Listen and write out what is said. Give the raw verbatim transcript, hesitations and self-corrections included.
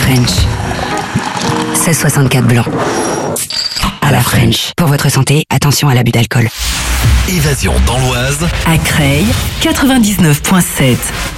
French. seize soixante-quatre blanc. À la French. Pour votre santé, attention à l'abus d'alcool. Évasion dans l'Oise. À Creil, quatre-vingt-dix-neuf virgule sept.